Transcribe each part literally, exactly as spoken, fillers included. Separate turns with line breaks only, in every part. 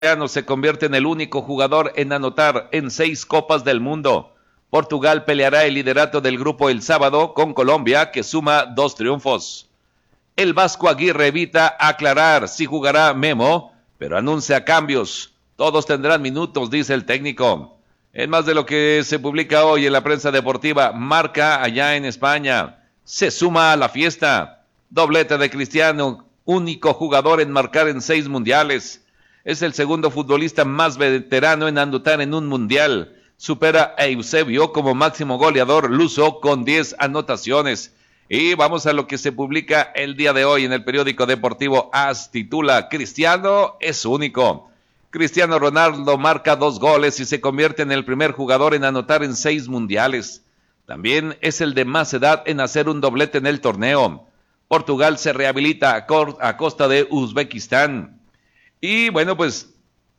se convierte en el único jugador en anotar en seis Copas del Mundo. Portugal peleará el liderato del grupo el sábado con Colombia, que suma dos triunfos. El Vasco Aguirre evita aclarar si jugará Memo, pero anuncia cambios. Todos tendrán minutos, dice el técnico. En más de lo que se publica hoy en la prensa deportiva, Marca allá en España se suma a la fiesta. Doblete de Cristiano, único jugador en marcar en seis mundiales. Es el segundo futbolista más veterano en anotar en un mundial. Supera a Eusebio como máximo goleador luso con diez anotaciones. Y vamos a lo que se publica el día de hoy en el periódico deportivo AS. Titula: Cristiano es único. Cristiano Ronaldo marca dos goles y se convierte en el primer jugador en anotar en seis mundiales. También es el de más edad en hacer un doblete en el torneo. Portugal se rehabilita a, cor- a costa de Uzbekistán. Y bueno, pues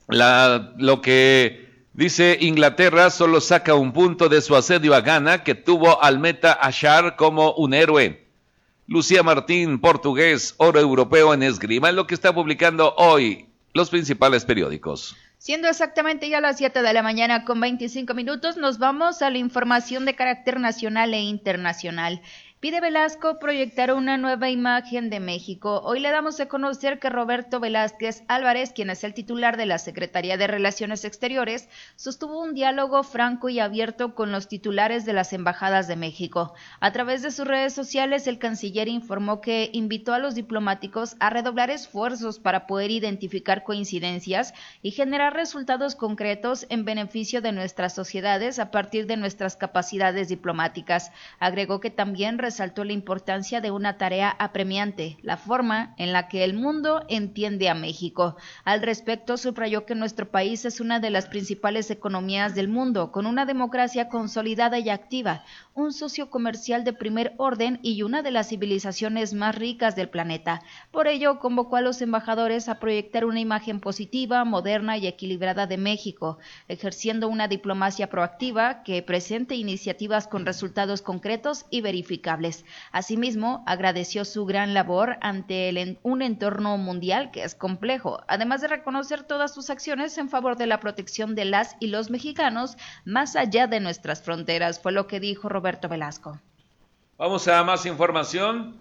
la, lo que dice Inglaterra solo saca un punto de su asedio a Ghana, que tuvo al meta Ashar como un héroe. Lucía Martín, portugués, oro europeo en esgrima, es lo que está publicando hoy los principales periódicos.
Siendo exactamente ya las siete de la mañana con veinticinco minutos, nos vamos a la información de carácter nacional e internacional. Pide Velasco proyectar una nueva imagen de México. Hoy le damos a conocer que Roberto Velázquez Álvarez, quien es el titular de la Secretaría de Relaciones Exteriores, sostuvo un diálogo franco y abierto con los titulares de las embajadas de México. A través de sus redes sociales, el canciller informó que invitó a los diplomáticos a redoblar esfuerzos para poder identificar coincidencias y generar resultados concretos en beneficio de nuestras sociedades a partir de nuestras capacidades diplomáticas. Agregó que también resaltó la importancia de una tarea apremiante, la forma en la que el mundo entiende a México. Al respecto, subrayó que nuestro país es una de las principales economías del mundo, con una democracia consolidada y activa, un socio comercial de primer orden y una de las civilizaciones más ricas del planeta. Por ello, convocó a los embajadores a proyectar una imagen positiva, moderna y equilibrada de México, ejerciendo una diplomacia proactiva que presente iniciativas con resultados concretos y verificables. Asimismo, agradeció su gran labor ante el, un entorno mundial que es complejo, además de reconocer todas sus acciones en favor de la protección de las y los mexicanos más allá de nuestras fronteras, fue lo que dijo Roberto Velasco.
Vamos a más información.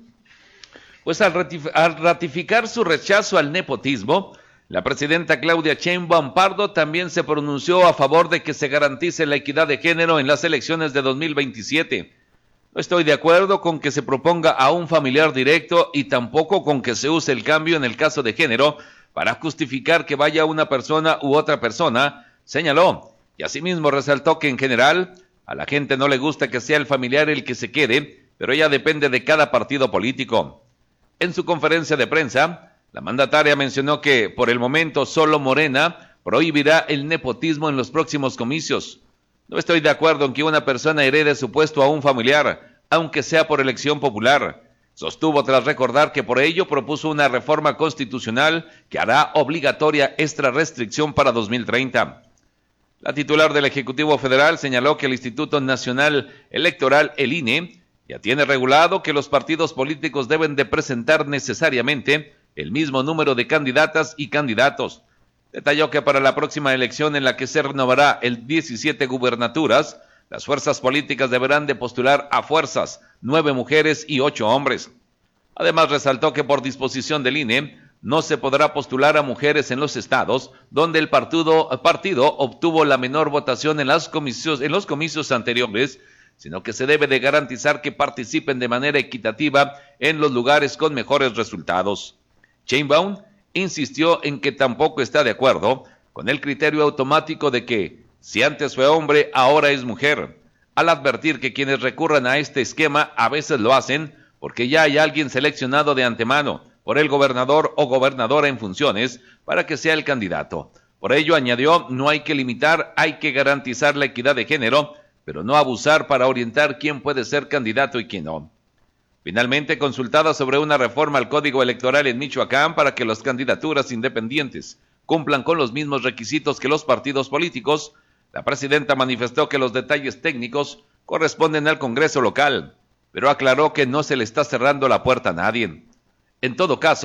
Pues al, ratif- al ratificar su rechazo al nepotismo, la presidenta Claudia Sheinbaum Pardo también se pronunció a favor de que se garantice la equidad de género en las elecciones de dos mil veintisiete. No estoy de acuerdo con que se proponga a un familiar directo y tampoco con que se use el cambio en el caso de género para justificar que vaya una persona u otra persona, señaló. Y asimismo resaltó que en general a la gente no le gusta que sea el familiar el que se quede, pero ya depende de cada partido político. En su conferencia de prensa, la mandataria mencionó que por el momento solo Morena prohibirá el nepotismo en los próximos comicios. No estoy de acuerdo en que una persona herede su puesto a un familiar, aunque sea por elección popular. Sostuvo tras recordar que por ello propuso una reforma constitucional que hará obligatoria esta restricción para dos mil treinta. La titular del Ejecutivo Federal señaló que el Instituto Nacional Electoral, el I N E, ya tiene regulado que los partidos políticos deben de presentar necesariamente el mismo número de candidatas y candidatos. Detalló que para la próxima elección en la que se renovará el diecisiete gubernaturas, las fuerzas políticas deberán de postular a fuerzas, nueve mujeres y ocho hombres. Además resaltó que por disposición del I N E no se podrá postular a mujeres en los estados donde el partido, partido obtuvo la menor votación en, las comicios, en los comicios anteriores, sino que se debe de garantizar que participen de manera equitativa en los lugares con mejores resultados. Sheinbaum insistió en que tampoco está de acuerdo con el criterio automático de que, si antes fue hombre, ahora es mujer, al advertir que quienes recurran a este esquema a veces lo hacen porque ya hay alguien seleccionado de antemano por el gobernador o gobernadora en funciones para que sea el candidato. Por ello, añadió, no hay que limitar, hay que garantizar la equidad de género, pero no abusar para orientar quién puede ser candidato y quién no. Finalmente, consultada sobre una reforma al Código Electoral en Michoacán para que las candidaturas independientes cumplan con los mismos requisitos que los partidos políticos, la presidenta manifestó que los detalles técnicos corresponden al Congreso local, pero aclaró que no se le está cerrando la puerta a nadie. En todo caso,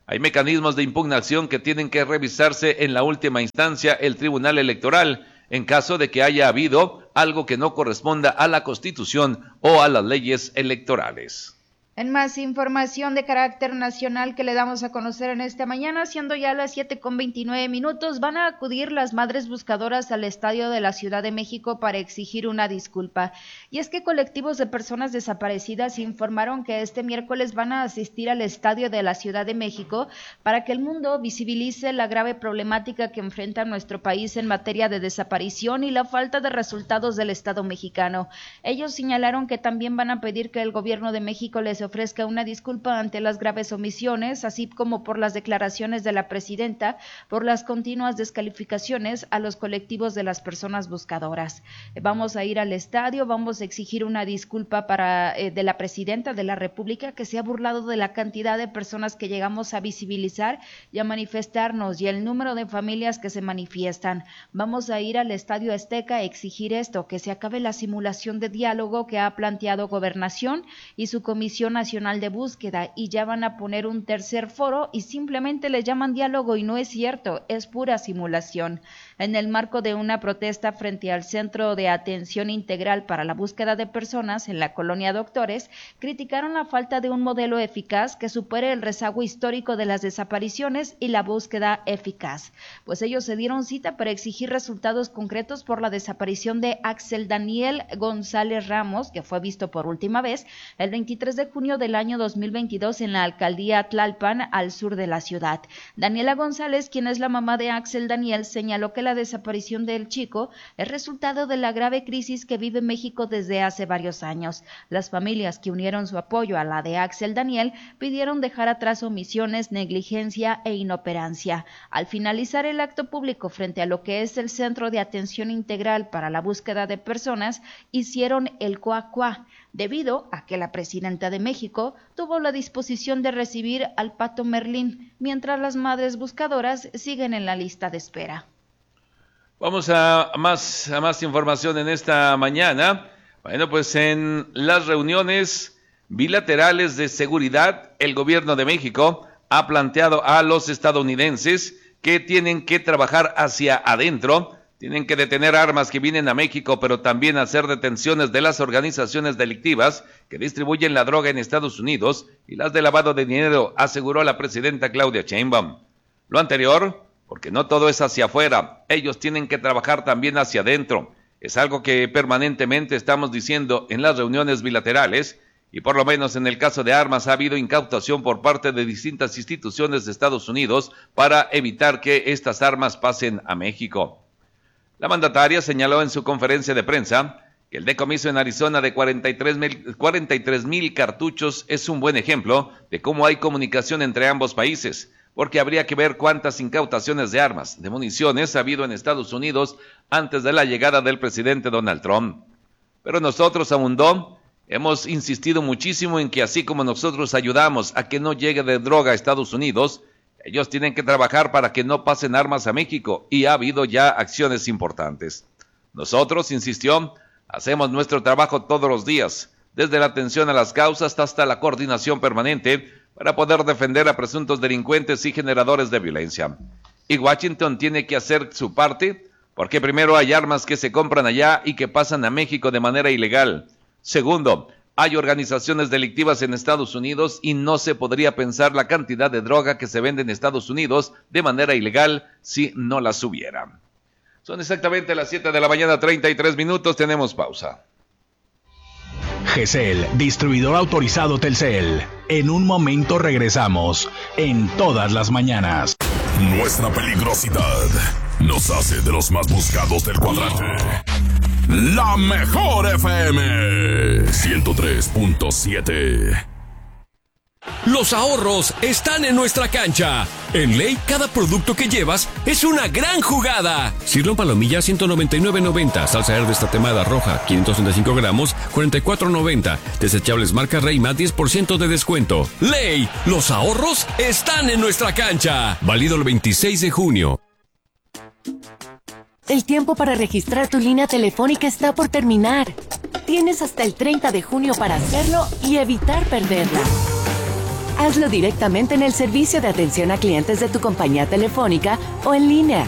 Hay mecanismos de impugnación que tienen que revisarse en la última instancia el Tribunal Electoral, en caso de que haya habido algo que no corresponda a la Constitución o a las leyes electorales.
En más información de carácter nacional que le damos a conocer en esta mañana, siendo ya las siete con veintinueve minutos, van a acudir las madres buscadoras al estadio de la Ciudad de México para exigir una disculpa. Y es que colectivos de personas desaparecidas informaron que este miércoles van a asistir al estadio de la Ciudad de México para que el mundo visibilice la grave problemática que enfrenta nuestro país en materia de desaparición y la falta de resultados del Estado mexicano. Ellos señalaron que también van a pedir que el gobierno de México les ofrezca una disculpa ante las graves omisiones, así como por las declaraciones de la presidenta, por las continuas descalificaciones a los colectivos de las personas buscadoras. Vamos a ir al estadio, vamos a exigir una disculpa para eh, de la presidenta de la República, que se ha burlado de la cantidad de personas que llegamos a visibilizar y a manifestarnos y el número de familias que se manifiestan. Vamos a ir al Estadio Azteca a exigir esto, que se acabe la simulación de diálogo que ha planteado Gobernación y su Comisión Nacional de Búsqueda, y ya van a poner un tercer foro y simplemente le llaman diálogo y no es cierto, es pura simulación. En el marco de una protesta frente al Centro de Atención Integral para la Búsqueda de Personas en la Colonia Doctores, criticaron la falta de un modelo eficaz que supere el rezago histórico de las desapariciones y la búsqueda eficaz, pues ellos se dieron cita para exigir resultados concretos por la desaparición de Axel Daniel González Ramos, que fue visto por última vez el veintitrés de junio del año dos mil veintidós en la alcaldía Tlalpan, al sur de la ciudad. Daniela González, quien es la mamá de Axel Daniel, señaló que la desaparición del chico es resultado de la grave crisis que vive México desde hace varios años. Las familias que unieron su apoyo a la de Axel Daniel pidieron dejar atrás omisiones, negligencia e inoperancia. Al finalizar el acto público frente a lo que es el Centro de Atención Integral para la Búsqueda de Personas, hicieron el cuá cuá, debido a que la presidenta de México tuvo la disposición de recibir al Pato Merlín, mientras las madres buscadoras siguen en la lista de espera.
Vamos a más, a más información en esta mañana. Bueno, pues en las reuniones bilaterales de seguridad, el gobierno de México ha planteado a los estadounidenses que tienen que trabajar hacia adentro, tienen que detener armas que vienen a México, pero también hacer detenciones de las organizaciones delictivas que distribuyen la droga en Estados Unidos y las de lavado de dinero, aseguró la presidenta Claudia Sheinbaum. Lo anterior, porque no todo es hacia afuera, ellos tienen que trabajar también hacia adentro. Es algo que permanentemente estamos diciendo en las reuniones bilaterales, y por lo menos en el caso de armas ha habido incautación por parte de distintas instituciones de Estados Unidos para evitar que estas armas pasen a México. La mandataria señaló en su conferencia de prensa que el decomiso en Arizona de cuarenta y tres mil cartuchos es un buen ejemplo de cómo hay comunicación entre ambos países, porque habría que ver cuántas incautaciones de armas, de municiones ha habido en Estados Unidos antes de la llegada del presidente Donald Trump. Pero nosotros, abundó, hemos insistido muchísimo en que así como nosotros ayudamos a que no llegue de droga a Estados Unidos, ellos tienen que trabajar para que no pasen armas a México, y ha habido ya acciones importantes. Nosotros, insistió, hacemos nuestro trabajo todos los días, desde la atención a las causas hasta la coordinación permanente para poder defender a presuntos delincuentes y generadores de violencia. Y Washington tiene que hacer su parte, porque primero hay armas que se compran allá y que pasan a México de manera ilegal. Segundo, hay organizaciones delictivas en Estados Unidos y no se podría pensar la cantidad de droga que se vende en Estados Unidos de manera ilegal si no las hubiera. Son exactamente las siete de la mañana, treinta y tres minutos, tenemos pausa.
G C L, distribuidor autorizado Telcel. En un momento regresamos, en todas las mañanas.
Nuestra peligrosidad nos hace de los más buscados del cuadrante. La mejor F M ciento tres punto siete.
Los ahorros están en nuestra cancha. En Ley, cada producto que llevas es una gran jugada. Sirloin palomilla, ciento noventa y nueve noventa. Salsa verde estatemada roja, quinientos treinta y cinco gramos, cuarenta y cuatro noventa. Desechables marca Reima, diez por ciento de descuento. Ley, los ahorros están en nuestra cancha. Válido el veintiséis de junio.
El tiempo para registrar tu línea telefónica está por terminar. Tienes hasta el treinta de junio para hacerlo y evitar perderla. Hazlo directamente en el servicio de atención a clientes de tu compañía telefónica o en línea.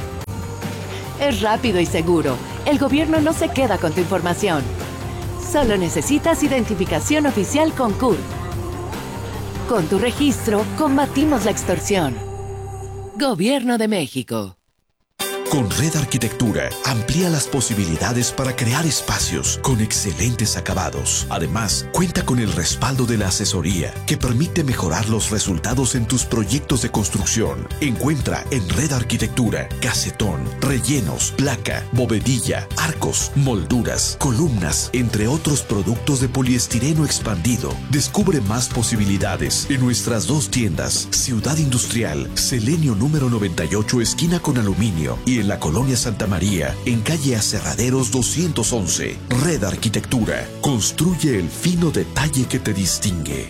Es rápido y seguro. El gobierno no se queda con tu información. Solo necesitas identificación oficial con C U R. Con tu registro, combatimos la extorsión. Gobierno de México.
Con Red Arquitectura, amplía las posibilidades para crear espacios con excelentes acabados. Además, cuenta con el respaldo de la asesoría que permite mejorar los resultados en tus proyectos de construcción. Encuentra en Red Arquitectura casetón, rellenos, placa, bovedilla, arcos, molduras, columnas, entre otros productos de poliestireno expandido. Descubre más posibilidades en nuestras dos tiendas, Ciudad Industrial, Selenio número noventa y ocho, esquina con aluminio, y en la Colonia Santa María, en calle Aserraderos doscientos once. Red Arquitectura. Construye el fino detalle que te distingue.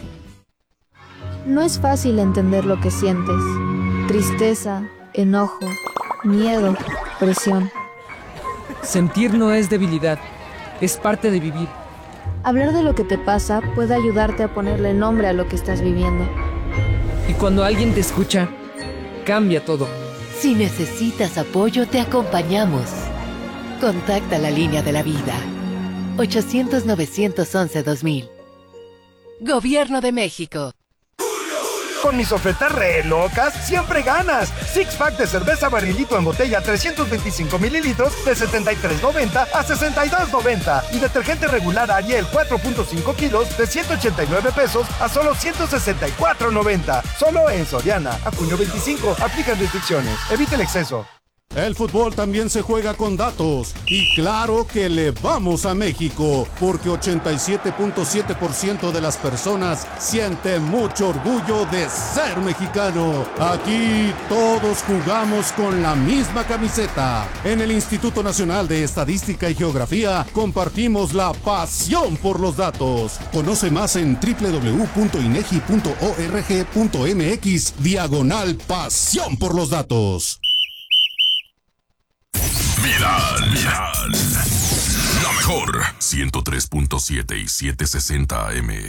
No es fácil entender lo que sientes. Tristeza, enojo, miedo, presión.
Sentir no es debilidad, es parte de vivir.
Hablar de lo que te pasa puede ayudarte a ponerle nombre a lo que estás viviendo.
Y cuando alguien te escucha, cambia todo.
Si necesitas apoyo, te acompañamos. Contacta la línea de la vida. ochocientos, novecientos once, dos mil. Gobierno de México.
Con mis ofertas re locas, siempre ganas. Six pack de cerveza barrilito en botella trescientos veinticinco mililitros de setenta y tres noventa a sesenta y dos noventa. Y detergente regular Ariel cuatro punto cinco kilos de ciento ochenta y nueve pesos a solo ciento sesenta y cuatro noventa. Solo en Soriana. A junio veinticinco. Aplican restricciones. Evite el exceso.
El fútbol también se juega con datos. Y claro que le vamos a México, porque ochenta y siete punto siete por ciento de las personas siente mucho orgullo de ser mexicano. Aquí todos jugamos con la misma camiseta. En el Instituto Nacional de Estadística y Geografía compartimos la pasión por los datos. Conoce más en doble u doble u doble u punto inegi punto org punto mx diagonal pasión por los datos.
Viral, viral. La mejor. ciento tres punto siete y setecientos sesenta A M.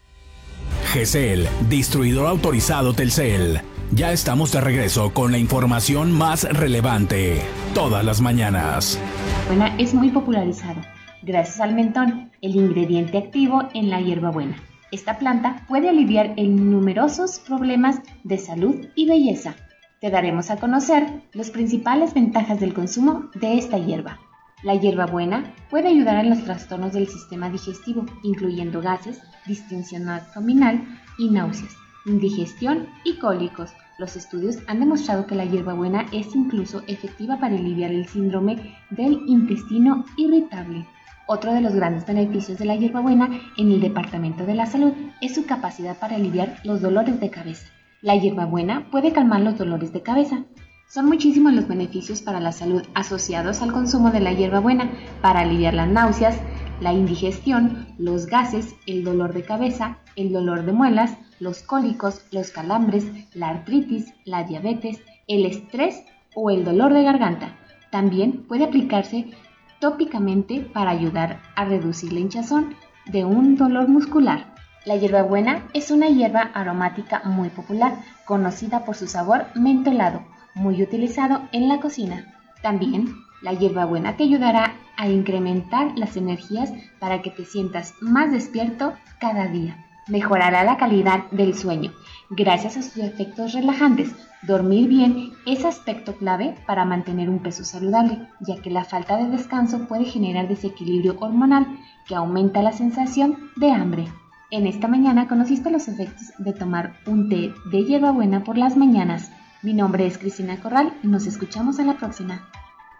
G C L, distribuidor autorizado Telcel. Ya estamos de regreso con la información más relevante. Todas las mañanas.
Buena es muy popularizado gracias al mentón, el ingrediente activo en la hierbabuena. Esta planta puede aliviar en numerosos problemas de salud y belleza. Te daremos a conocer las principales ventajas del consumo de esta hierba. La hierbabuena puede ayudar en los trastornos del sistema digestivo, incluyendo gases, distensión abdominal y náuseas, indigestión y cólicos. Los estudios han demostrado que la hierbabuena es incluso efectiva para aliviar el síndrome del intestino irritable. Otro de los grandes beneficios de la hierbabuena en el Departamento de la Salud es su capacidad para aliviar los dolores de cabeza. La hierbabuena puede calmar los dolores de cabeza. Son muchísimos los beneficios para la salud asociados al consumo de la hierbabuena para aliviar las náuseas, la indigestión, los gases, el dolor de cabeza, el dolor de muelas, los cólicos, los calambres, la artritis, la diabetes, el estrés o el dolor de garganta. También puede aplicarse tópicamente para ayudar a reducir la hinchazón de un dolor muscular. La hierbabuena es una hierba aromática muy popular, conocida por su sabor mentolado, muy utilizado en la cocina. También, la hierbabuena te ayudará a incrementar las energías para que te sientas más despierto cada día. Mejorará la calidad del sueño, gracias a sus efectos relajantes. Dormir bien es aspecto clave para mantener un peso saludable, ya que la falta de descanso puede generar desequilibrio hormonal, que aumenta la sensación de hambre. En esta mañana conociste los efectos de tomar un té de hierbabuena por las mañanas. Mi nombre es Cristina Corral y nos escuchamos a la próxima.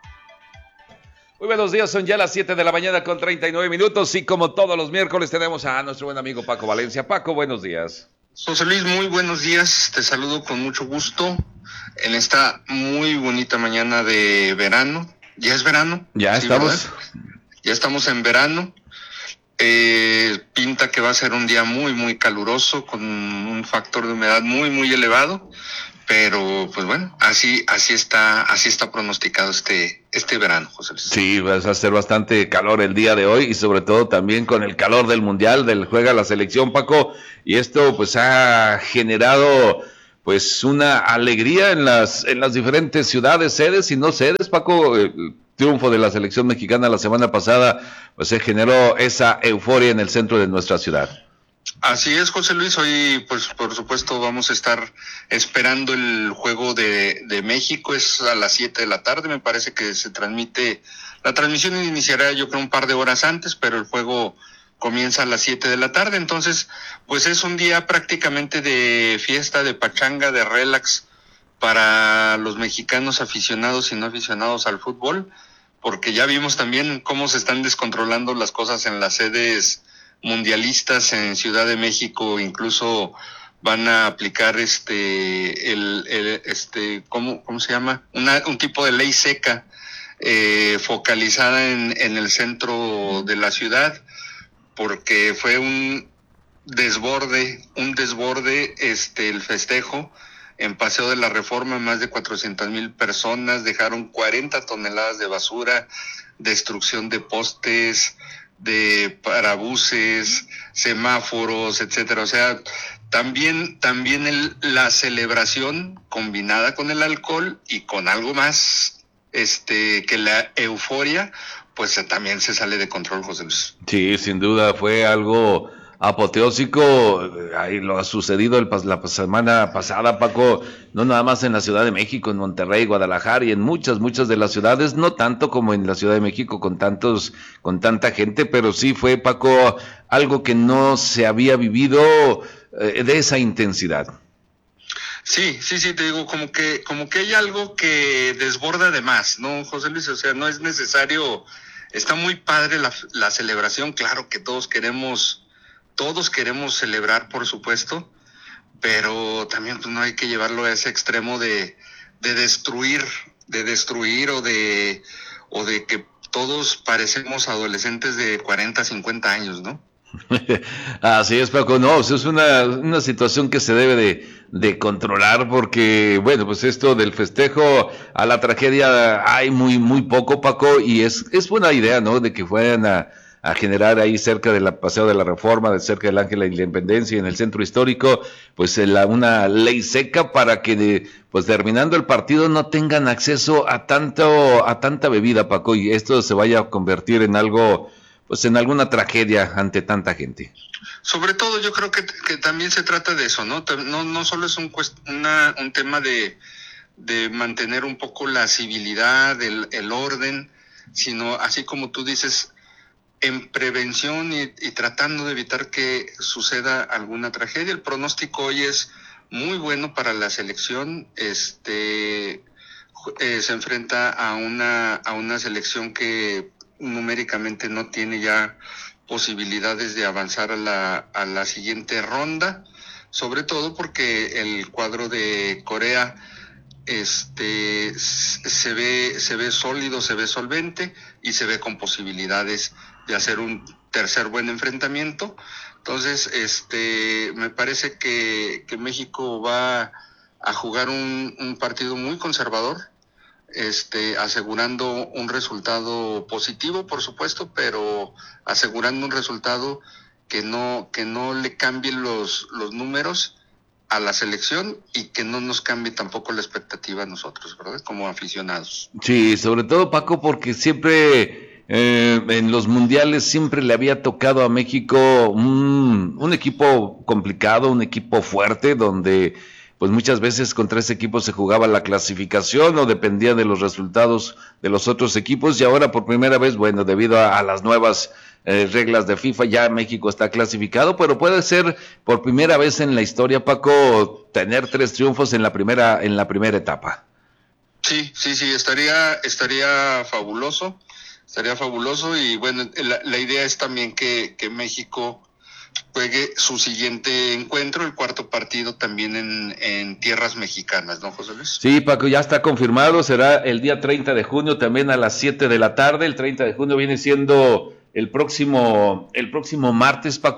Muy buenos días, son ya las siete de la mañana con treinta y nueve minutos y como todos los miércoles tenemos a nuestro buen amigo Paco Valencia. Paco, buenos días.
José Luis, muy buenos días, te saludo con mucho gusto en esta muy bonita mañana de verano. ¿Ya es verano?
Ya
sí,
estamos.
¿verdad? Ya estamos en verano. Eh, pinta que va a ser un día muy muy caluroso con un factor de humedad muy muy elevado, pero pues bueno, así así está así está pronosticado este este verano, José Luis.
Sí, va a ser bastante calor el día de hoy y sobre todo también con el calor del mundial, del juega la selección, Paco, y esto pues ha generado pues una alegría en las en las diferentes ciudades, sedes y no sedes, Paco. El triunfo de la selección mexicana la semana pasada pues se generó esa euforia en el centro de nuestra ciudad.
Así es, José Luis. Hoy, pues, por supuesto, vamos a estar esperando el juego de, de México. Es a las siete de la tarde. Me parece que se transmite. La transmisión iniciará, yo creo, un par de horas antes, pero el juego comienza a las siete de la tarde. Entonces, pues es un día prácticamente de fiesta, de pachanga, de relax para los mexicanos aficionados y no aficionados al fútbol, porque ya vimos también cómo se están descontrolando las cosas en las sedes mundialistas en Ciudad de México. Incluso van a aplicar este el, el este cómo cómo se llama Una, un tipo de ley seca eh, focalizada en, en el centro de la ciudad, porque fue un desborde un desborde este el festejo en Paseo de la Reforma. Más de cuatrocientas mil personas, dejaron cuarenta toneladas de basura, destrucción de postes, de parabuses, semáforos, etcétera. O sea, también también el, la celebración combinada con el alcohol y con algo más este que la euforia, pues también se sale de control, José Luis.
Sí, sin duda fue algo apoteósico. Ahí lo ha sucedido el, la semana pasada, Paco, no nada más en la Ciudad de México, en Monterrey, Guadalajara y en muchas, muchas de las ciudades, no tanto como en la Ciudad de México con tantos, con tanta gente, pero sí fue, Paco, algo que no se había vivido eh, de esa intensidad.
Sí, sí, sí, te digo, como que, como que hay algo que desborda de más, ¿no, José Luis? O sea, no es necesario, está muy padre la, la celebración, claro que todos queremos Todos queremos celebrar, por supuesto, pero también pues, no hay que llevarlo a ese extremo de, de destruir, de destruir o de, o de que todos parecemos adolescentes de cuarenta, cincuenta años, ¿no?
Así es, Paco. No, es una, una situación que se debe de, de controlar, porque, bueno, pues esto del festejo a la tragedia hay muy, muy poco, Paco, y es, es buena idea, ¿no?, de que fueran a a generar ahí cerca del Paseo de la Reforma, de cerca del Ángel de la Independencia, en el centro histórico, pues la, una ley seca para que, de, pues terminando el partido, no tengan acceso a tanto a tanta bebida, Paco, y esto se vaya a convertir en algo, pues en alguna tragedia ante tanta gente.
Sobre todo yo creo que, que también se trata de eso, ¿no? No, no solo es un, una, un tema de, de mantener un poco la civilidad, el, el orden, sino así como tú dices, en prevención y, y tratando de evitar que suceda alguna tragedia. El pronóstico hoy es muy bueno para la selección. Este eh, se enfrenta a una a una selección que numéricamente no tiene ya posibilidades de avanzar a la a la siguiente ronda, sobre todo porque el cuadro de Corea este se ve se ve sólido, se ve solvente y se ve con posibilidades de hacer un tercer buen enfrentamiento. Entonces, este me parece que, que México va a jugar un, un partido muy conservador, este asegurando un resultado positivo, por supuesto, pero asegurando un resultado que no que no le cambie los los números a la selección y que no nos cambie tampoco la expectativa a nosotros, ¿verdad?, como aficionados.
Sí, sobre todo, Paco, porque siempre eh, en los mundiales siempre le había tocado a México un, un equipo complicado, un equipo fuerte, donde pues muchas veces contra ese equipo se jugaba la clasificación o dependía de los resultados de los otros equipos, y ahora por primera vez, bueno, debido a, a las nuevas eh, reglas de FIFA, ya México está clasificado, pero puede ser por primera vez en la historia, Paco, tener tres triunfos en la primera en la primera etapa.
Sí, sí, sí, estaría estaría fabuloso, estaría fabuloso y bueno, la, la idea es también que, que México juegue su siguiente encuentro, el cuarto partido, también en, en tierras mexicanas, ¿no, José Luis?
Sí, Paco, ya está confirmado, será el día treinta de junio, también a las siete de la tarde. El treinta de junio viene siendo el próximo el próximo martes, Paco,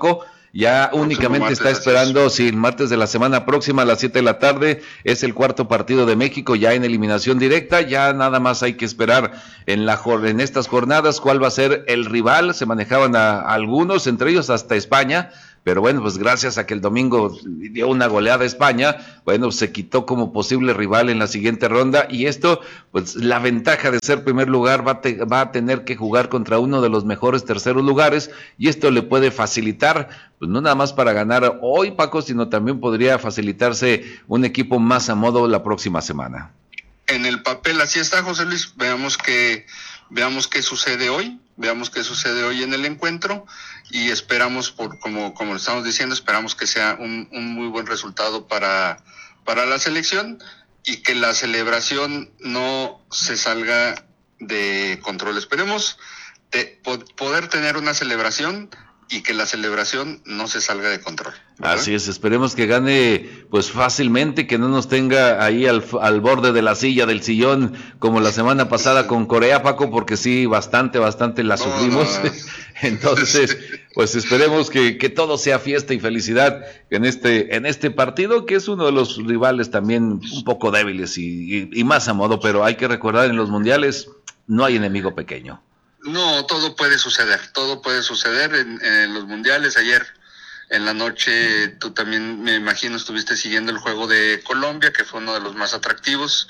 Ya únicamente está esperando, si el martes de la semana próxima a las siete de la tarde es el cuarto partido de México, ya en eliminación directa, ya nada más hay que esperar en la en estas jornadas cuál va a ser el rival. Se manejaban a, a algunos, entre ellos hasta España, pero bueno, pues gracias a que el domingo dio una goleada a España, bueno, se quitó como posible rival en la siguiente ronda, y esto, pues la ventaja de ser primer lugar va a, te, va a tener que jugar contra uno de los mejores terceros lugares, y esto le puede facilitar, pues no nada más para ganar hoy, Paco, sino también podría facilitarse un equipo más a modo la próxima semana.
En el papel así está, José Luis. Veamos que veamos qué sucede hoy, veamos qué sucede hoy en el encuentro, y esperamos, por como como lo estamos diciendo, esperamos que sea un, un muy buen resultado para, para la selección, y que la celebración no se salga de control. Esperemos de, po, poder tener una celebración y que la celebración no se salga de control, ¿verdad?
Así es, esperemos que gane pues fácilmente, que no nos tenga ahí al, al borde de la silla, del sillón, como la semana pasada con Corea, Paco, porque sí, bastante, bastante la sufrimos. No, no. Entonces, pues esperemos que, que todo sea fiesta y felicidad en este, en este partido, que es uno de los rivales también un poco débiles y, y, y más a modo, pero hay que recordar, en los mundiales no hay enemigo pequeño.
No, todo puede suceder, todo puede suceder en, en los mundiales. Ayer en la noche tú también, me imagino, estuviste siguiendo el juego de Colombia, que fue uno de los más atractivos,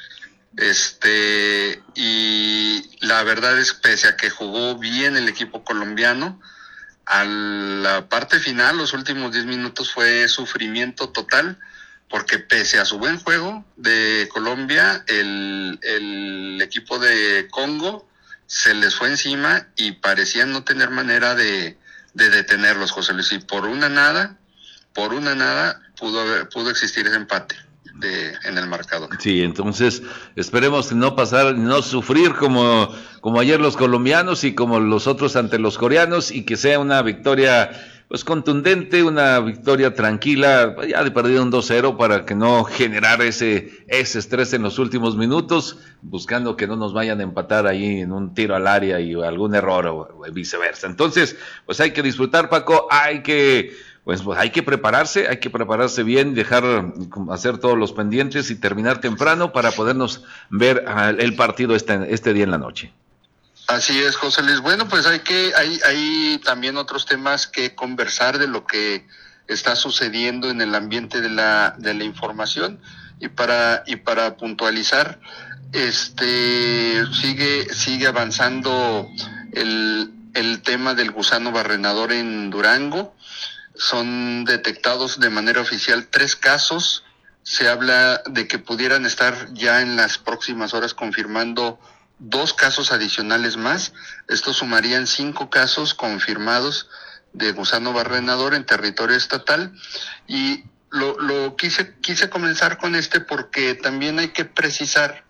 este y la verdad es, pese a que jugó bien el equipo colombiano, a la parte final, los últimos diez minutos fue sufrimiento total, porque pese a su buen juego de Colombia, el, el equipo de Congo se les fue encima y parecían no tener manera de, de detenerlos, José Luis, y por una nada, por una nada pudo haber, pudo existir ese empate de, en el marcador.
Sí, entonces esperemos no pasar, no sufrir como, como ayer los colombianos y como los otros ante los coreanos, y que sea una victoria pues contundente, una victoria tranquila, ya de perdido un dos cero, para que no generar ese, ese estrés en los últimos minutos, buscando que no nos vayan a empatar ahí en un tiro al área y algún error o, o viceversa. Entonces, pues hay que disfrutar, Paco, hay que, pues, pues hay que prepararse, hay que prepararse bien, dejar hacer todos los pendientes y terminar temprano para podernos ver uh, el partido este, este día en la noche.
Así es, José Luis. Bueno, pues hay que hay, hay también otros temas que conversar de lo que está sucediendo en el ambiente de la de la información, y para y para puntualizar, este sigue sigue avanzando el el tema del gusano barrenador en Durango. Son detectados de manera oficial tres casos. Se habla de que pudieran estar ya en las próximas horas confirmando dos casos adicionales más. Estos sumarían cinco casos confirmados de gusano barrenador en territorio estatal, y lo, lo quise quise comenzar con este porque también hay que precisar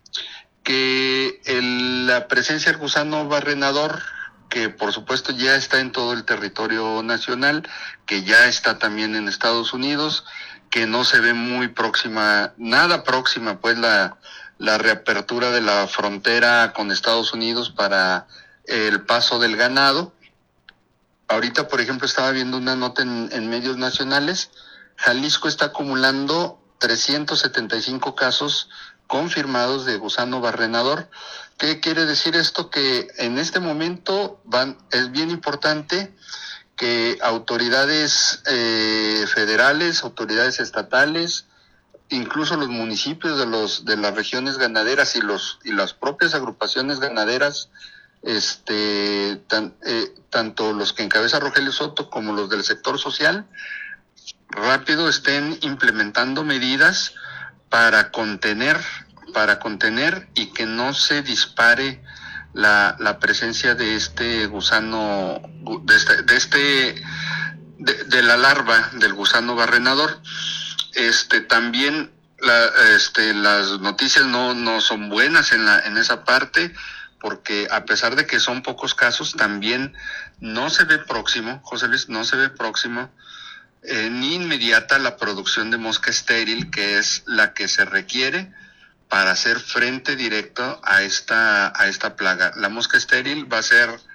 que el, la presencia del gusano barrenador, que por supuesto ya está en todo el territorio nacional, que ya está también en Estados Unidos, que no se ve muy próxima, nada próxima pues la la reapertura de la frontera con Estados Unidos para el paso del ganado. Ahorita, por ejemplo, estaba viendo una nota en, en medios nacionales. Jalisco está acumulando trescientos setenta y cinco casos confirmados de gusano barrenador. ¿Qué quiere decir esto? Que en este momento van, es bien importante que autoridades eh, federales, autoridades estatales, incluso los municipios de los de las regiones ganaderas y los y las propias agrupaciones ganaderas, este tan, eh, tanto los que encabeza Rogelio Soto como los del sector social, rápido estén implementando medidas para contener para contener y que no se dispare la la presencia de este gusano, de este de este de, de la larva del gusano barrenador. Este también la, este, las noticias no, no son buenas en la, en esa parte, porque a pesar de que son pocos casos, también no se ve próximo, José Luis, no se ve próximo eh, ni inmediata la producción de mosca estéril, que es la que se requiere para hacer frente directo a esta, a esta plaga. La mosca estéril va a ser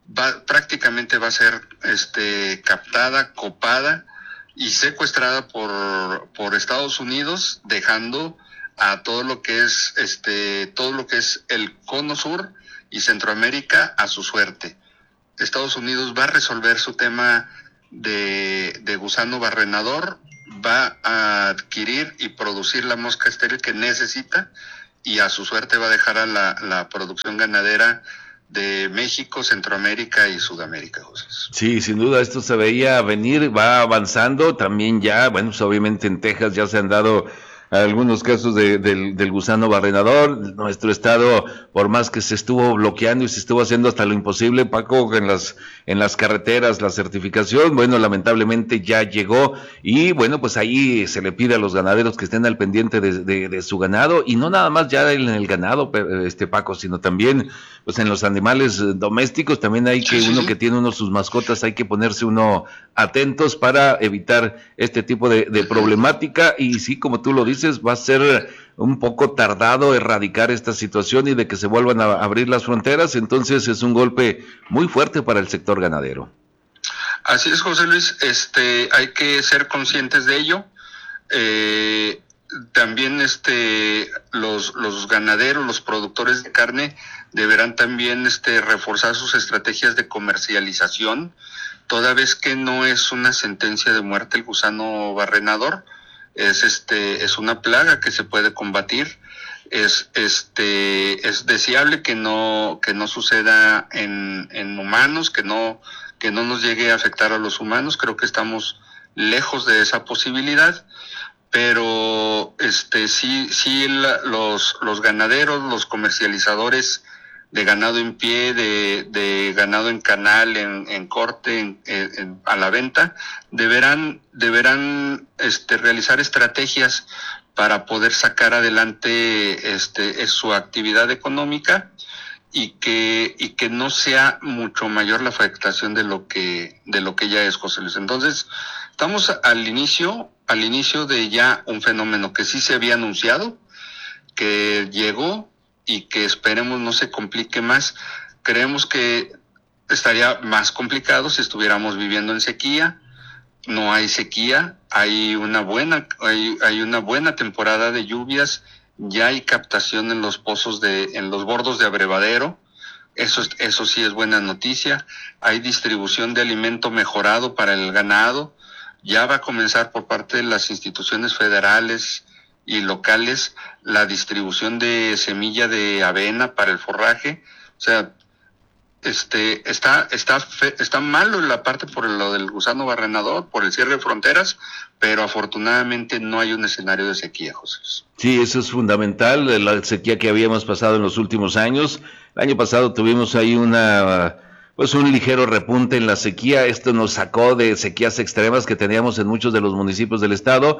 va, prácticamente va a ser este, captada, copada y secuestrada por, por Estados Unidos, dejando a todo lo que es este todo lo que es el cono sur y Centroamérica a su suerte. Estados Unidos va a resolver su tema de, de gusano barrenador, va a adquirir y producir la mosca estéril que necesita y a su suerte va a dejar a la, la producción ganadera de México, Centroamérica y Sudamérica, José.
Sí, sin duda esto se veía venir, va avanzando también ya, bueno, pues obviamente en Texas ya se han dado algunos casos de, del, del gusano barrenador. Nuestro estado, por más que se estuvo bloqueando y se estuvo haciendo hasta lo imposible, Paco, en las en las carreteras, la certificación, bueno, lamentablemente ya llegó y bueno, pues ahí se le pide a los ganaderos que estén al pendiente de, de, de su ganado y no nada más ya en el ganado, este Paco, sino también pues en los animales domésticos, también hay que, uno que tiene uno sus mascotas, hay que ponerse uno atentos para evitar este tipo de, de problemática y sí, como tú lo dices, va a ser un poco tardado erradicar esta situación y de que se vuelvan a abrir las fronteras, entonces es un golpe muy fuerte para el sector ganadero.
Así es, José Luis, este, hay que ser conscientes de ello. Eh, también este, los, los ganaderos, los productores de carne deberán también este, reforzar sus estrategias de comercialización, toda vez que no es una sentencia de muerte el gusano barrenador. Es este es una plaga que se puede combatir, es este es deseable que no que no suceda en, en humanos, que no que no nos llegue a afectar a los humanos. Creo que estamos lejos de esa posibilidad, pero este sí sí la, los los ganaderos, los comercializadores de ganado en pie, de, de ganado en canal, en, en corte, en, en, a la venta, deberán, deberán este, realizar estrategias para poder sacar adelante este, su actividad económica y que, y que no sea mucho mayor la afectación de lo que, de lo que ya es, José Luis. Entonces, estamos al inicio, al inicio de ya un fenómeno que sí se había anunciado, que llegó, y que esperemos no se complique más. Creemos que estaría más complicado si estuviéramos viviendo en sequía. No hay sequía, hay una buena hay, hay una buena temporada de lluvias, ya hay captación en los pozos de en los bordos de abrevadero. Eso eso sí es buena noticia. Hay distribución de alimento mejorado para el ganado. Ya va a comenzar por parte de las instituciones federales y locales la distribución de semilla de avena para el forraje. O sea, este está está fe, está malo en la parte por lo del gusano barrenador, por el cierre de fronteras, pero afortunadamente no hay un escenario de sequía, José.
Sí, eso es fundamental, la sequía que habíamos pasado en los últimos años. El año pasado tuvimos ahí una pues un ligero repunte en la sequía. Esto nos sacó de sequías extremas que teníamos en muchos de los municipios del estado.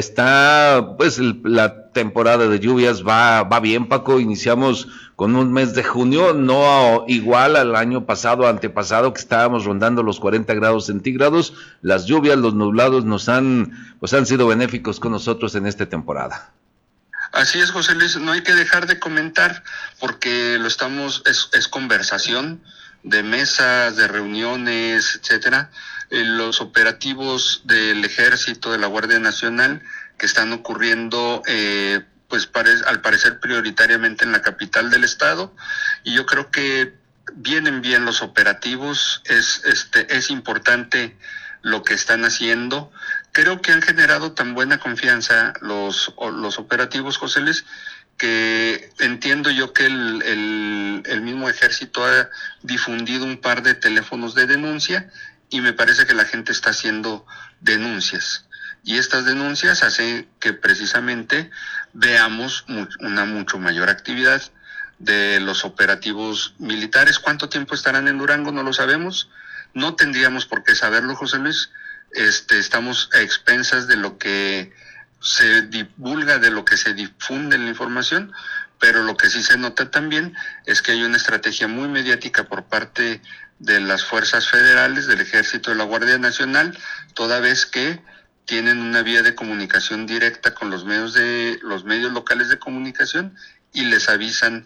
Está, pues, el, la temporada de lluvias va, va bien, Paco. Iniciamos con un mes de junio, no igual al año pasado, antepasado, que estábamos rondando los cuarenta grados centígrados. Las lluvias, los nublados nos han, pues, han sido benéficos con nosotros en esta temporada.
Así es, José Luis, no hay que dejar de comentar, porque lo estamos, es, es conversación de mesas, de reuniones, etcétera, eh, los operativos del Ejército, de la Guardia Nacional, que están ocurriendo, eh, pues pare- al parecer prioritariamente en la capital del estado, y yo creo que vienen bien los operativos, es, este, es importante lo que están haciendo. Creo que han generado tan buena confianza los, los operativos, José Luis, que entiendo yo que el, el, el mismo ejército ha difundido un par de teléfonos de denuncia y me parece que la gente está haciendo denuncias. Y estas denuncias hacen que precisamente veamos mu- una mucho mayor actividad de los operativos militares. ¿Cuánto tiempo estarán en Durango? No lo sabemos. No tendríamos por qué saberlo, José Luis. Este, estamos a expensas de lo que se divulga, de lo que se difunde en la información, pero lo que sí se nota también es que hay una estrategia muy mediática por parte de las fuerzas federales, del Ejército, de la Guardia Nacional, toda vez que tienen una vía de comunicación directa con los medios de los medios locales de comunicación y les avisan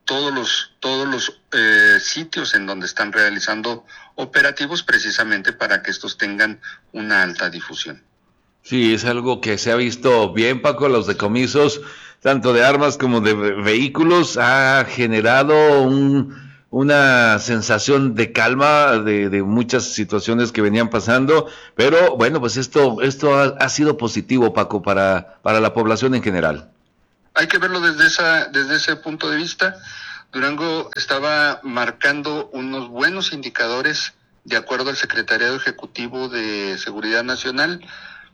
todos los, todos los eh, sitios en donde están realizando operativos precisamente para que estos tengan una alta difusión.
Sí, es algo que se ha visto bien, Paco, los decomisos, tanto de armas como de vehículos, ha generado un, una sensación de calma de, de muchas situaciones que venían pasando, pero bueno, pues esto, esto ha, ha sido positivo, Paco, para, para la población en general.
Hay que verlo desde esa, desde ese punto de vista. Durango estaba marcando unos buenos indicadores de acuerdo al Secretariado Ejecutivo de Seguridad Nacional,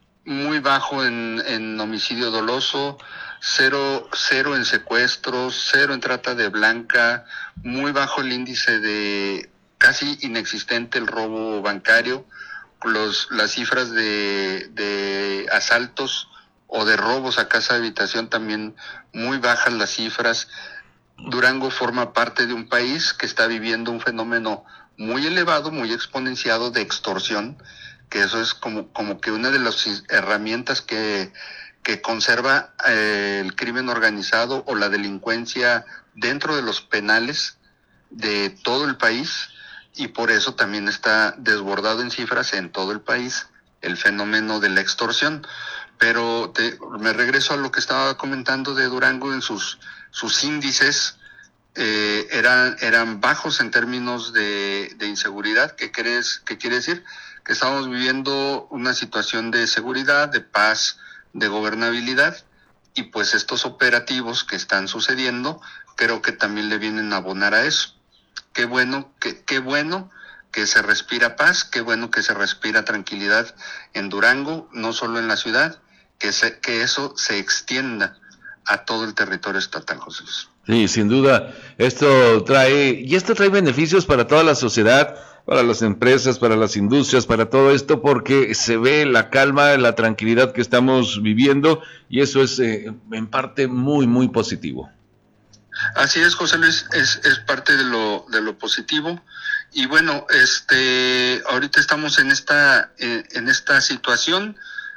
muy bajo en, en homicidio doloso, cero, cero en secuestros, cero en trata de blanca, muy bajo el índice de, casi inexistente el robo bancario, los, las cifras de, de asaltos o de robos a casa de habitación también muy bajas las cifras. Durango forma parte de un país que está viviendo un fenómeno muy elevado, muy exponenciado de extorsión, que eso es como, como que una de las herramientas que, que conserva eh, el crimen organizado o la delincuencia dentro de los penales de todo el país, y por eso también está desbordado en cifras en todo el país el fenómeno de la extorsión. Pero te, me regreso a lo que estaba comentando de Durango. En sus, sus índices eh, eran, eran bajos en términos de, de inseguridad. ¿Qué, crees, ¿Qué quiere decir? Que estamos viviendo una situación de seguridad, de paz, de gobernabilidad, y pues estos operativos que están sucediendo creo que también le vienen a abonar a eso. Qué bueno, qué, qué bueno que se respira paz, qué bueno que se respira tranquilidad en Durango, no solo en la ciudad, que, se, que eso se extienda a todo el territorio estatal, José Luis.
Sí, sin duda, esto trae, y esto trae beneficios para toda la sociedad, para las empresas, para las industrias, para todo esto, porque se ve la calma, la tranquilidad que estamos viviendo, y eso es eh, en parte muy, muy positivo.
Así es, José Luis, es, es parte de lo, de lo positivo. Y bueno, este, ahorita estamos en esta, en, en esta situación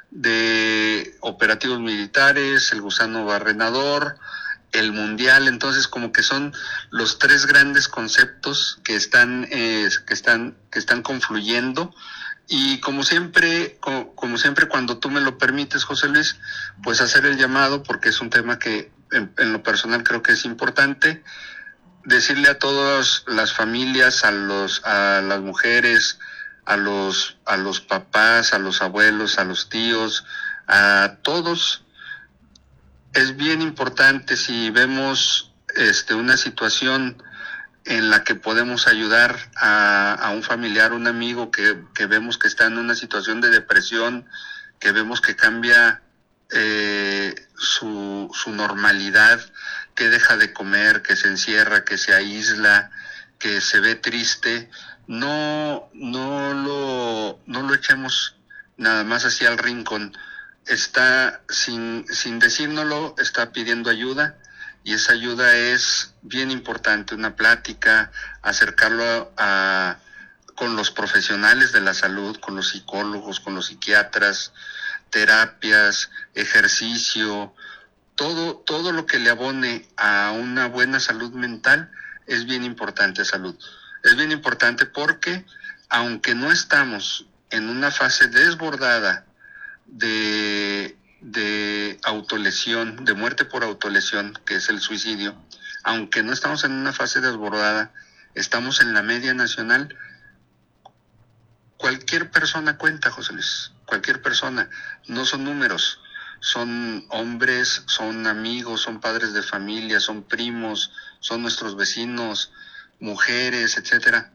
de operativos militares, el gusano barrenador, el mundial. Entonces como que son los tres grandes conceptos que están, eh, que están, que están confluyendo. Y como siempre, como, como siempre cuando tú me lo permites, José Luis, pues hacer el llamado, porque es un tema que en, en lo personal creo que es importante, decirle a todas las familias, a los, a las mujeres, a los, a los papás, a los abuelos, a los tíos, a todos. Es bien importante, si vemos este, una situación en la que podemos ayudar a, a un familiar, un amigo que, que vemos que está en una situación de depresión, que vemos que cambia eh, su, su normalidad, que deja de comer, que se encierra, que se aísla, que se ve triste, no, no lo, no lo echemos nada más así al rincón. Está, sin, sin decírnoslo, está pidiendo ayuda, y esa ayuda es bien importante, una plática, acercarlo a, a, con los profesionales de la salud, con los psicólogos, con los psiquiatras, terapias, ejercicio, todo, todo lo que le abone a una buena salud mental es bien importante. Salud es bien importante porque aunque no estamos en una fase desbordada de, de autolesión, de muerte por autolesión, que es el suicidio, aunque no estamos en una fase desbordada, estamos en la media nacional. Cualquier persona cuenta, José Luis, cualquier persona, no son números, son hombres, son amigos, son padres de familia, son primos, son nuestros vecinos, mujeres, etcétera.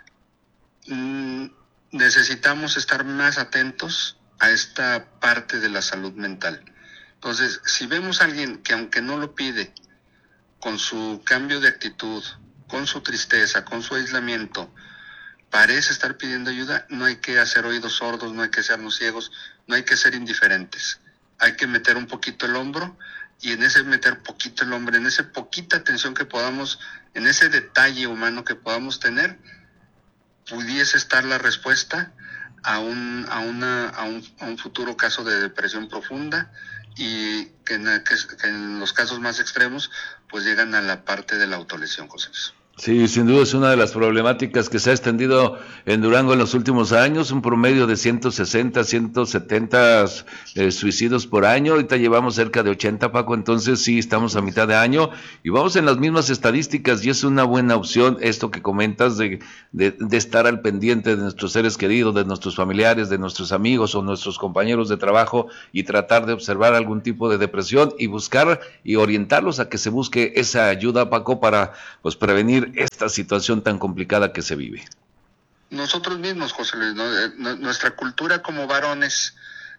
Mm, necesitamos estar más atentos a esta parte de la salud mental. Entonces, si vemos a alguien que aunque no lo pide, con su cambio de actitud, con su tristeza, con su aislamiento, parece estar pidiendo ayuda, no hay que hacer oídos sordos, no hay que sernos ciegos, no hay que ser indiferentes. Hay que meter un poquito el hombro, y en ese meter poquito el hombro, en esa poquita atención que podamos, en ese detalle humano que podamos tener, pudiese estar la respuesta a un, a una, a un, a un futuro caso de depresión profunda, y que en, que, que en los casos más extremos pues llegan a la parte de la autolesión, José Luis.
Sí, sin duda es una de las problemáticas que se ha extendido en Durango en los últimos años, un promedio de ciento sesenta, ciento setenta eh, suicidios por año. Ahorita llevamos cerca de ochenta, Paco, entonces sí, estamos a mitad de año y vamos en las mismas estadísticas, y es una buena opción esto que comentas de, de, de estar al pendiente de nuestros seres queridos, de nuestros familiares, de nuestros amigos o nuestros compañeros de trabajo, y tratar de observar algún tipo de depresión y buscar y orientarlos a que se busque esa ayuda, Paco, para pues prevenir esta situación tan complicada que se vive.
Nosotros mismos, José Luis, ¿no? Nuestra cultura como varones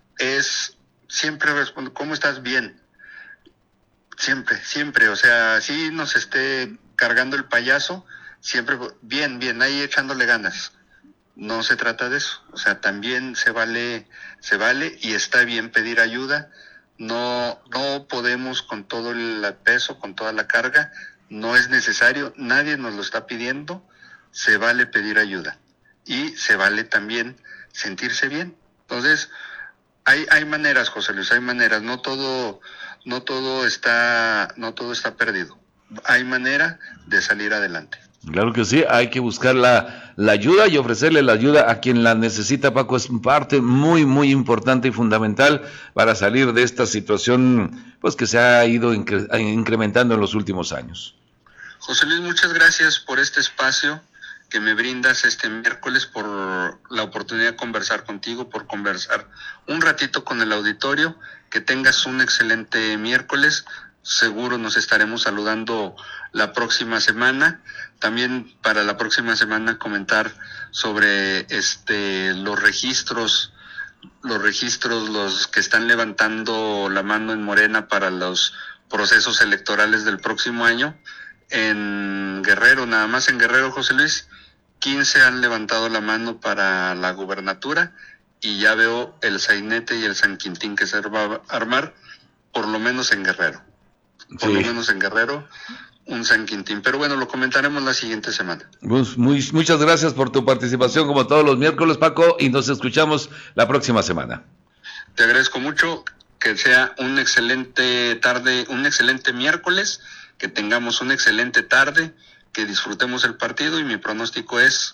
es siempre responder, ¿cómo estás? Bien. Siempre, siempre, o sea, así nos esté cargando el payaso, siempre, bien, bien, ahí echándole ganas. No se trata de eso, o sea, también se vale, se vale y está bien pedir ayuda. No, no podemos con todo el peso, con toda la carga. No es necesario, nadie nos lo está pidiendo, se vale pedir ayuda y se vale también sentirse bien. Entonces, hay hay maneras, José Luis, hay maneras, no todo no todo está no todo está perdido. Hay manera de salir adelante.
Claro que sí, hay que buscar la, la ayuda y ofrecerle la ayuda a quien la necesita, Paco. Es parte muy, muy importante y fundamental para salir de esta situación pues que se ha ido incre- incrementando en los últimos años.
José Luis, muchas gracias por este espacio que me brindas este miércoles, por la oportunidad de conversar contigo, por conversar un ratito con el auditorio. Que tengas un excelente miércoles. Seguro nos estaremos saludando la próxima semana. También para la próxima semana comentar sobre este los registros, los registros, los que están levantando la mano en Morena para los procesos electorales del próximo año. En Guerrero, nada más en Guerrero, José Luis, quince han levantado la mano para la gubernatura, y ya veo el sainete y el San Quintín que se va a armar, por lo menos en Guerrero. Por sí. lo menos en Guerrero, un San Quintín. Pero bueno, lo comentaremos la siguiente semana.
Pues muy, muchas gracias por tu participación como todos los miércoles, Paco, y nos escuchamos la próxima semana.
Te agradezco mucho, que sea un excelente tarde, un excelente miércoles, que tengamos una excelente tarde, que disfrutemos el partido, y mi pronóstico es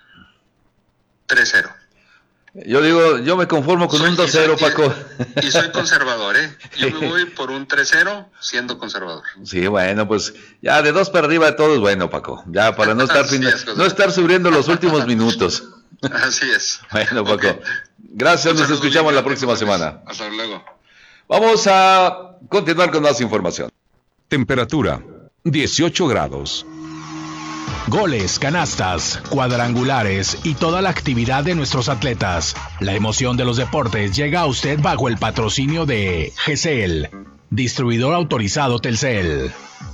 tres cero.
Yo digo, yo me conformo con soy, un dos cero, Paco.
Y soy conservador, ¿eh? Yo me voy por un tres cero siendo conservador.
Sí, bueno, pues ya de dos para arriba todo es bueno, Paco. Ya para no estar fin, es, no estar sufriendo los últimos minutos.
Así es.
Bueno, Paco. Okay. Gracias, nos escuchamos bien, la próxima semana.
Hasta luego.
Vamos a continuar con más información.
Temperatura dieciocho grados.
Goles, canastas, cuadrangulares y toda la actividad de nuestros atletas. La emoción de los deportes llega a usted bajo el patrocinio de G C L, distribuidor autorizado Telcel.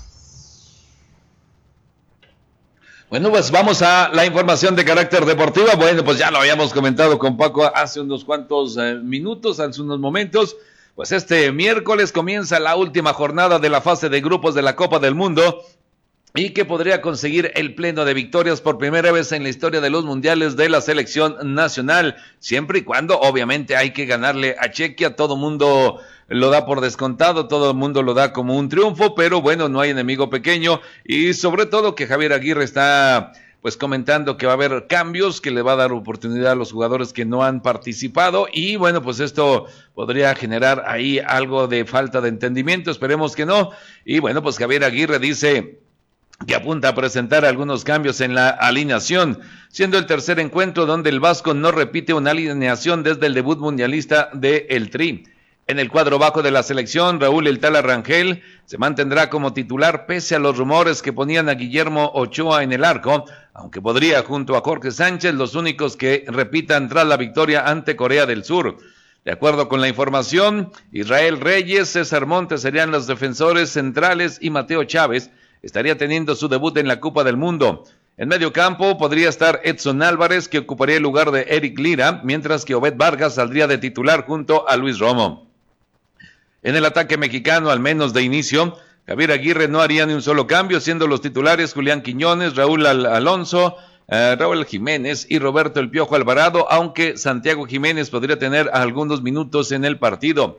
Bueno, pues vamos a la información de carácter deportivo. Bueno, pues ya lo habíamos comentado con Paco hace unos cuantos eh, minutos, hace unos momentos. Pues este miércoles comienza la última jornada de la fase de grupos de la Copa del Mundo, y que podría conseguir el pleno de victorias por primera vez en la historia de los mundiales de la selección nacional, siempre y cuando obviamente hay que ganarle a Chequia. Todo mundo lo da por descontado, todo el mundo lo da como un triunfo, pero bueno, no hay enemigo pequeño, y sobre todo que Javier Aguirre está pues comentando que va a haber cambios, que le va a dar oportunidad a los jugadores que no han participado, y bueno, pues esto podría generar ahí algo de falta de entendimiento, esperemos que no. Y bueno, pues Javier Aguirre dice que apunta a presentar algunos cambios en la alineación, siendo el tercer encuentro donde el Vasco no repite una alineación desde el debut mundialista de El Tri. En el cuadro bajo de la selección, Raúl El Tala Rangel se mantendrá como titular pese a los rumores que ponían a Guillermo Ochoa en el arco, aunque podría junto a Jorge Sánchez los únicos que repitan tras la victoria ante Corea del Sur. De acuerdo con la información, Israel Reyes, César Montes serían los defensores centrales y Mateo Chávez estaría teniendo su debut en la Copa del Mundo. En medio campo podría estar Edson Álvarez, que ocuparía el lugar de Eric Lira, mientras que Obed Vargas saldría de titular junto a Luis Romo. En el ataque mexicano, al menos de inicio, Javier Aguirre no haría ni un solo cambio, siendo los titulares Julián Quiñones, Raúl Al- Alonso, uh, Raúl Jiménez y Roberto El Piojo Alvarado, aunque Santiago Jiménez podría tener algunos minutos en el partido.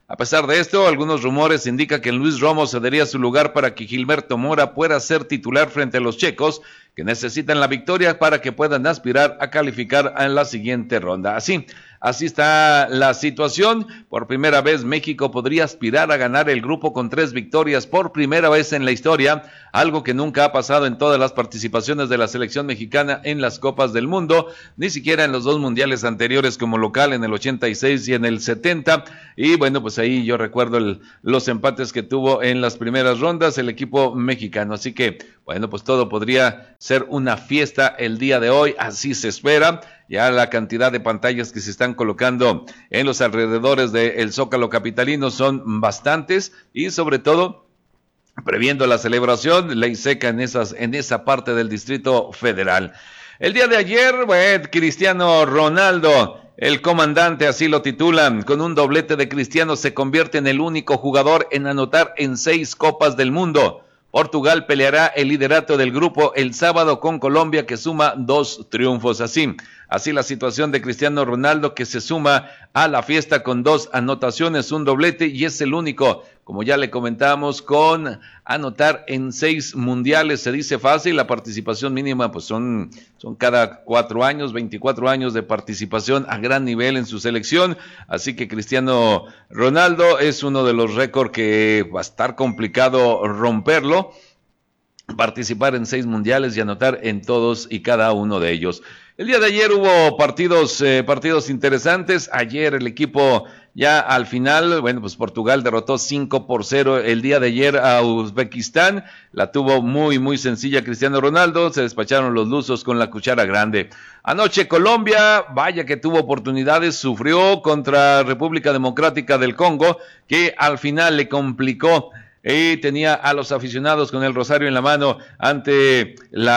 A pesar de esto, algunos rumores indican que Luis Romo cedería su lugar para que Gilberto Mora pueda ser titular frente a los checos, que necesitan la victoria para que puedan aspirar a calificar en la siguiente ronda. Así, así está la situación. Por primera vez México podría aspirar a ganar el grupo con tres victorias por primera vez en la historia, algo que nunca ha pasado en todas las participaciones de la selección mexicana en las Copas del Mundo, ni siquiera en los dos mundiales anteriores como local en el ochenta y seis y en el setenta. Y bueno, pues ahí yo recuerdo el, los empates que tuvo en las primeras rondas el equipo mexicano. Así que, bueno, pues todo podría ser una fiesta el día de hoy, así se espera. Ya la cantidad de pantallas que se están colocando en los alrededores del Zócalo capitalino son bastantes y sobre todo previendo la celebración, ley seca en, esas, en esa parte del Distrito Federal. El día de ayer, bueno, Cristiano Ronaldo, el comandante, así lo titulan, con un doblete de Cristiano se convierte en el único jugador en anotar en seis Copas del Mundo. Portugal peleará el liderato del grupo el sábado con Colombia, que suma dos triunfos. Así, así la situación de Cristiano Ronaldo, que se suma a la fiesta con dos anotaciones, un doblete, y es el único, como ya le comentamos, con anotar en seis mundiales. Se dice fácil, la participación mínima pues son, son cada cuatro años, veinticuatro años de participación a gran nivel en su selección. Así que Cristiano Ronaldo es uno de los récords que va a estar complicado romperlo, participar en seis mundiales y anotar en todos y cada uno de ellos. El día de ayer hubo partidos, eh, partidos interesantes. Ayer el equipo ya al final, bueno, pues Portugal derrotó cinco por cero el día de ayer a Uzbekistán. La tuvo muy, muy sencilla Cristiano Ronaldo. Se despacharon los lusos con la cuchara grande. Anoche Colombia, vaya que tuvo oportunidades, sufrió contra República Democrática del Congo, que al final le complicó. Y tenía a los aficionados con el rosario en la mano ante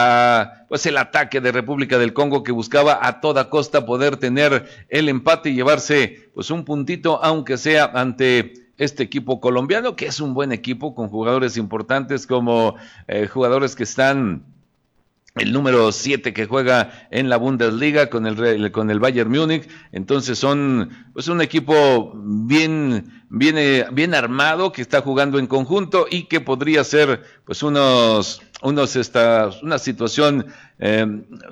la, pues el ataque de República del Congo, que buscaba a toda costa poder tener el empate y llevarse pues un puntito, aunque sea ante este equipo colombiano, que es un buen equipo con jugadores importantes como eh, jugadores que están... El número siete que juega en la Bundesliga con el con el Bayern Múnich. Entonces son pues un equipo bien bien bien armado, que está jugando en conjunto y que podría ser pues unos unos esta una situación eh,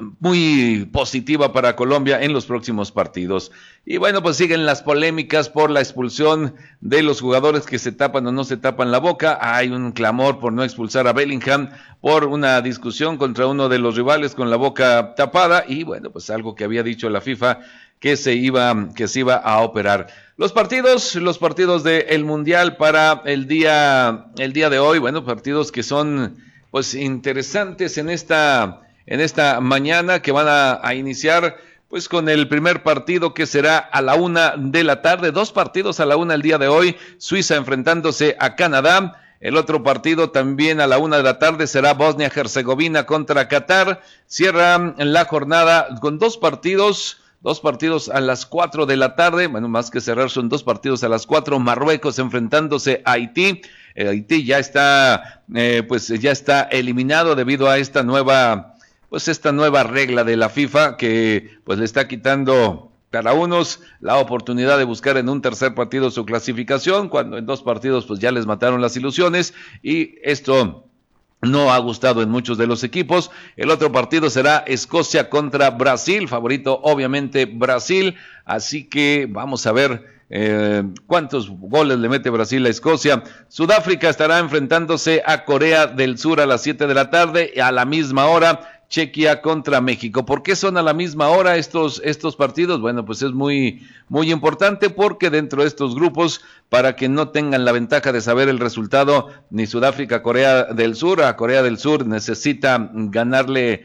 muy positiva para Colombia en los próximos partidos. Y bueno, pues siguen las polémicas por la expulsión de los jugadores que se tapan o no se tapan la boca. Hay un clamor por no expulsar a Bellingham por una discusión contra uno de los rivales con la boca tapada, y bueno, pues algo que había dicho la FIFA que se iba que se iba a operar. Los partidos, los partidos del Mundial para el día el día de hoy, bueno, partidos que son pues interesantes en esta en esta mañana, que van a, a iniciar pues con el primer partido, que será a la una de la tarde, dos partidos a la una el día de hoy, Suiza enfrentándose a Canadá. El otro partido también a la una de la tarde será Bosnia-Herzegovina contra Qatar. Cierra la jornada con dos partidos, dos partidos a las cuatro de la tarde, bueno, más que cerrar son dos partidos a las cuatro, Marruecos enfrentándose a Haití. El Haití ya está, eh, pues ya está eliminado debido a esta nueva, pues esta nueva regla de la FIFA, que pues le está quitando para unos la oportunidad de buscar en un tercer partido su clasificación, cuando en dos partidos pues ya les mataron las ilusiones, y esto no ha gustado en muchos de los equipos. El otro partido será Escocia contra Brasil, favorito obviamente Brasil, así que vamos a ver eh, cuántos goles le mete Brasil a Escocia. Sudáfrica estará enfrentándose a Corea del Sur a las siete de la tarde, a la misma hora Chequia contra México. ¿Por qué son a la misma hora estos, estos partidos? Bueno, pues es muy, muy importante, porque dentro de estos grupos, para que no tengan la ventaja de saber el resultado, ni Sudáfrica, Corea del Sur, a Corea del Sur necesita ganarle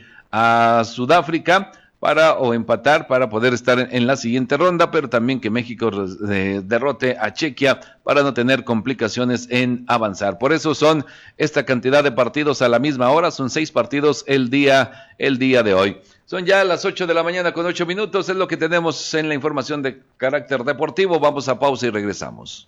a Sudáfrica para o empatar para poder estar en la siguiente ronda, pero también que México eh, derrote a Chequia para no tener complicaciones en avanzar. Por eso son esta cantidad de partidos a la misma hora, son seis partidos el día, el día de hoy. Son ya las ocho de la mañana con ocho minutos, es lo que tenemos en la información de carácter deportivo. Vamos a pausa y regresamos.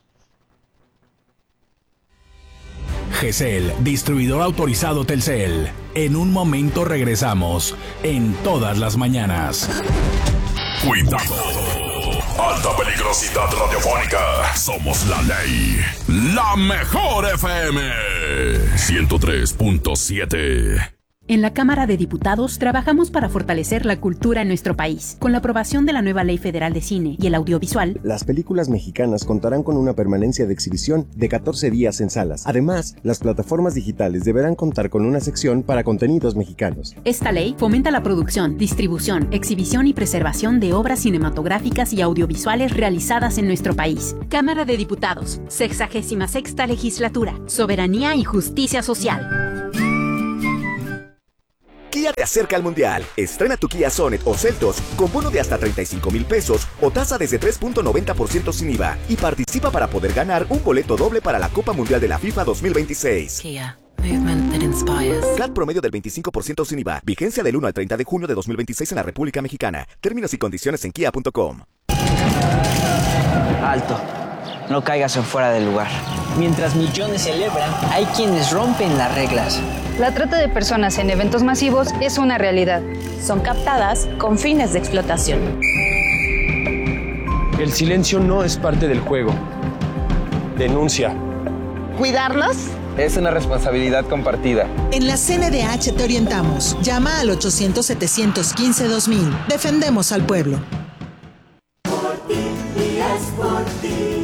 G C L, distribuidor autorizado Telcel. En un momento regresamos en todas las mañanas.
Cuidado. Alta peligrosidad radiofónica. Somos la ley. La mejor F M. ciento tres punto siete.
En la Cámara de Diputados trabajamos para fortalecer la cultura en nuestro país. Con la aprobación de la nueva Ley Federal de Cine y el Audiovisual,
las películas mexicanas contarán con una permanencia de exhibición de catorce días en salas. Además, las plataformas digitales deberán contar con una sección para contenidos mexicanos.
Esta ley fomenta la producción, distribución, exhibición y preservación de obras cinematográficas y audiovisuales realizadas en nuestro país. Cámara de Diputados, sexagésima sexta Legislatura, Soberanía y Justicia Social.
Kia te acerca al Mundial. Estrena tu Kia Sonet o Seltos con bono de hasta treinta y cinco mil pesos o tasa desde tres punto noventa por ciento sin I V A y participa para poder ganar un boleto doble para la Copa Mundial de la FIFA dos mil veintiséis.
Kia, movement that inspires.
C A T promedio del veinticinco por ciento sin I V A. Vigencia del uno al treinta de junio de dos mil veintiséis en la República Mexicana. Términos y condiciones en kia punto com.
Alto. No caigas en fuera del lugar. Mientras millones celebran, hay quienes rompen las reglas.
La trata de personas en eventos masivos es una realidad.
Son captadas con fines de explotación.
El silencio no es parte del juego. Denuncia.
¿Cuidarlos?
Es una responsabilidad compartida.
En la C N D H te orientamos. Llama al ochocientos, setecientos quince, dos mil. Defendemos al pueblo.
Por ti y es por ti.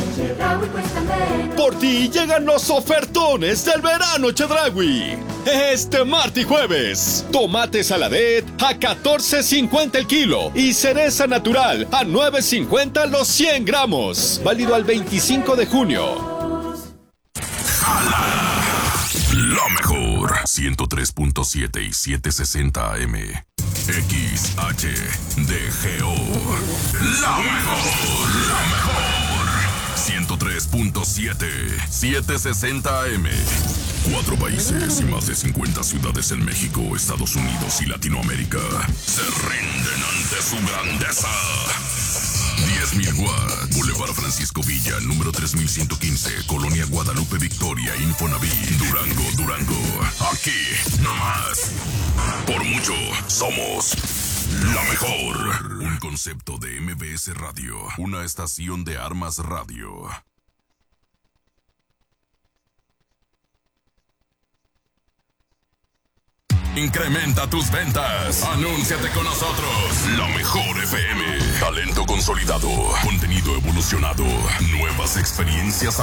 Por ti llegan los ofertones del verano Chedraui. Este martes y jueves, tomate saladet a catorce cincuenta el kilo y cereza natural a nueve cincuenta los cien gramos. Válido al veinticinco de junio.
Jala. La mejor. ciento tres punto siete y setecientos sesenta A M. X H D G O. La mejor. La mejor. ciento tres punto siete, setecientos sesenta A M. Cuatro países y más de cincuenta ciudades en México, Estados Unidos y Latinoamérica se rinden ante su grandeza. diez mil watts. Boulevard Francisco Villa, número tres mil ciento quince, Colonia Guadalupe Victoria, Infonavit, Durango, Durango. Aquí, no más. Por mucho, somos la mejor. Un concepto de M B S Radio. Una estación de Armas Radio. Incrementa tus ventas. Anúnciate con nosotros. La mejor F M. Talento consolidado. Contenido evolucionado. Nuevas experiencias